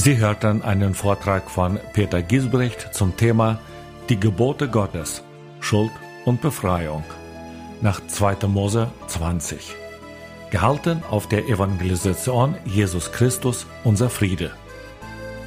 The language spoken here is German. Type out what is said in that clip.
Sie hörten einen Vortrag von Peter Giesbrecht zum Thema Die Gebote Gottes, Schuld und Befreiung nach 2. Mose 20. Gehalten auf der Evangelisation Jesus Christus, unser Friede.